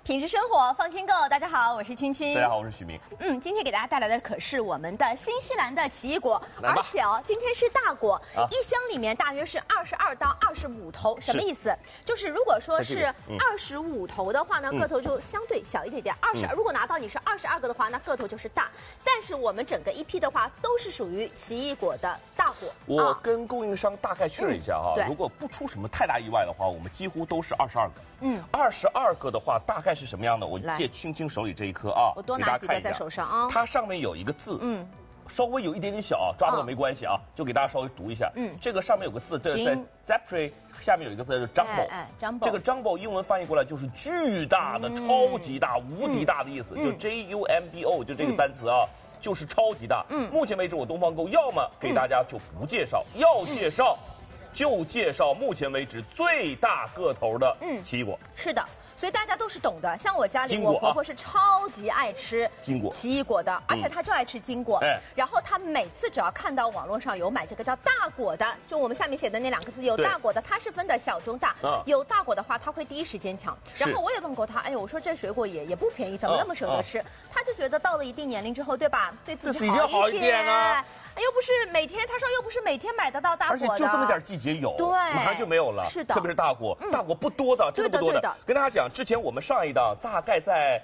品质生活放心购，大家好，我是青青。 大家好，我是许明。 今天给大家带来的可是我们的新西兰的奇异果， 来吧而且今天是大果，一箱里面大约是22到25头，什么意思？就是如果说是25头的话呢，个头就相对小一点点。如果拿到你是22个的话，那个头就是大。但是我们整个一批的话，都是属于奇异果的大果。 我跟供应商大概确认一下哈， 对如果不出什么太大意外的话，我们几乎都是22个。22个的话，大概是什么样的？我借青青手里这一颗啊， 我多拿几个在手上啊。 它上面有一个字，稍微有一点点小，抓不到没关系啊，就给大家稍微读一下。这个上面有个字，这个在 Zephyr 下面有一个字是 Jumbo，这个 Jumbo 英文翻译过来就是巨大的、超级大、无敌大的意思，就 JUMBO 就这个单词啊。就是超级大。目前为止我东方购要么给大家就不介绍，要介绍就介绍目前为止最大个头的奇异果。 是的。所以大家都是懂的，像我家里，我金果婆婆是超级爱吃金果奇异果的，而且她就爱吃金果。然后她每次只要看到网络上有买这个叫大果的，就我们下面写的那2个字有大果的，它是分的小中大。有大果的话，她会第一时间抢。然后我也问过她，哎呦，我说这水果也不便宜，怎么那么舍得吃？她就觉得到了一定年龄之后，对吧？对自己好一点啊。又不是每天，他说又不是每天买得到大果的， 而且就这么点季节有， 对， 马上就没有了。 是的， 特别是大果，大果不多的，真的不多的。跟大家讲，之前我们上一档大概在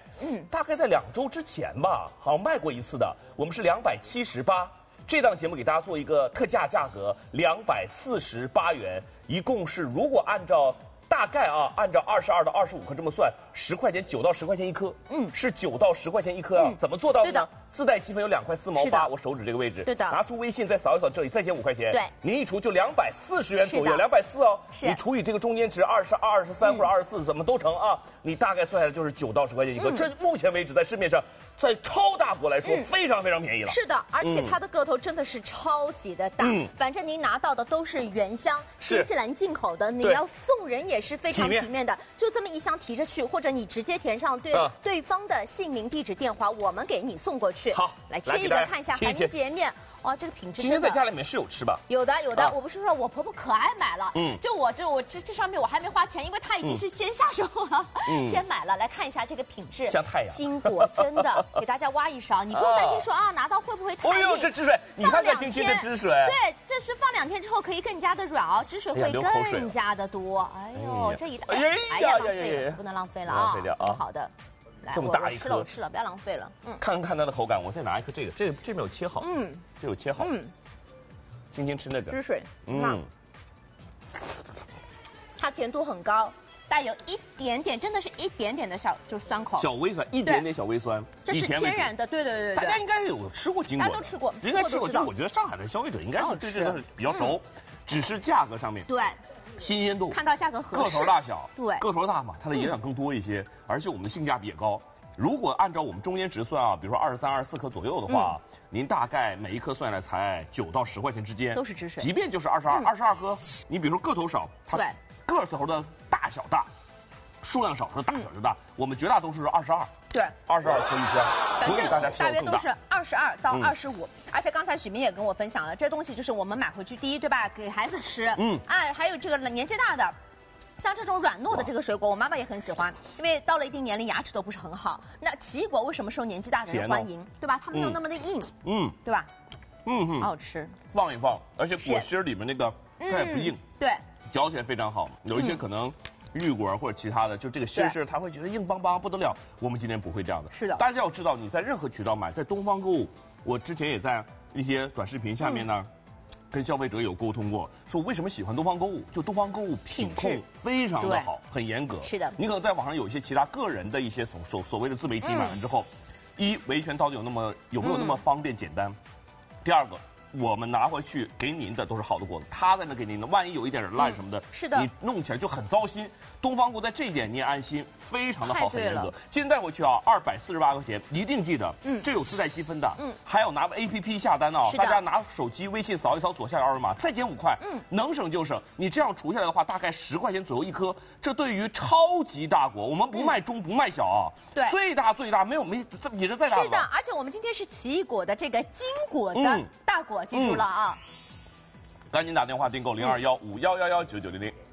2周之前吧，好像卖过一次的，我们是278。这档节目给大家做一个特价价格，248元，一共是如果按照。大概按照22到25颗这么算，10块钱，9到10块钱一颗，是9到10块钱一颗啊。怎么做到的呢？自带积分有2块4毛8，我手指这个位置， 对的。 拿出微信再扫一扫这里，再减5块钱， 对， 您一除就240元左右，240哦。你除以这个中间值22、23或者24，怎么都成啊？你大概算下来就是9到10块钱一颗，这目前为止在市面上，在超大果来说非常非常便宜了。 是的，而且它的个头真的是超级的大，反正您拿到的都是原箱，新西兰进口的，你要送人也是非常体面的，就这么一箱提着去，或者你直接填上对方的姓名、地址、电话，我们给你送过去。 好， 来切一个看一下，很洁面。哇，这个品质真的。 今天在家里面是有吃吧？ 有的，我不是说我婆婆可爱买了，就我这上面我还没花钱，因为她已经是先下手了，先买了。来看一下这个品质， 像太阳。 金果真的，给大家挖一勺，你不用担心说拿到会不会太硬。 哎呦，这汁水，你看看青青的汁水。 对，这是放2天之后可以更加的软汁水会更加的多。哎呦，这一大，哎呀，浪费了，不能浪费了啊！ 浪费掉啊！ 好的。 这么大一颗， 我吃了，不要浪费了。 看它的口感，我再拿一颗这个，这边有切好，这有切好。今天吃那个汁水，它甜度很高，带有一点点，真的是一点点的就是酸口， 小微酸，一点点小微酸， 这是天然的，对。 大家应该有吃过金果， 大家都吃过， 应该吃过。就我觉得上海的消费者应该是对这个比较熟，只是价格上面对。 新鲜度， 看到价格合适， 个头大小， 对， 个头大嘛，它的营养更多一些，而且我们的性价比也高。如果按照我们中间值算比如说23、24颗左右的话，您大概每一颗算下来才9到10块钱之间， 都是汁水。 即便就是22颗，你比如说个头少，它个头的大小大，数量少，它的大小就大。我们绝大多数是22，对，22颗一箱，所以大家大约都是22到25。而且刚才许明也跟我分享了，这东西就是我们买回去第一，对吧？给孩子吃，还有这个年纪大的。像这种软糯的这个水果，我妈妈也很喜欢，因为到了一定年龄，牙齿都不是很好。那奇异果为什么受年纪大的人欢迎，对吧？它没有那么的硬，对吧？好好吃， 放一放，而且果芯里面那个它也不硬， 对， 嚼起来非常好。有一些可能绿果或者其他的，就这个芯儿，他会觉得硬邦邦不得了。我们今天不会这样的， 是的。 大家要知道，你在任何渠道买，在东方购物，我之前也在一些短视频下面呢。跟消费者有沟通过，说为什么喜欢东方购物？就东方购物品控非常的好，很严格。 是的， 你可能在网上有一些其他个人的一些所谓的自媒体买完之后，维权到底有没有那么方便简单？第二个，我们拿回去给您的都是好的果子，他在那给您的，万一有一点烂什么的， 是的， 你弄起来就很糟心。东方购在这一点你也安心，非常的好，很严格。今天带回去248块钱，一定记得，这有自带积分的，还有拿 APP 下单大家拿手机微信扫一扫左下角二维码，再减5块，能省就省。你这样除下来的话，大概10块钱左右一颗，这对于超级大果，我们不卖中不卖小对， 最大没比这再大了。 是的，而且我们今天是奇异果的这个金果的大果，记住了啊。 赶紧打电话订购0215111990。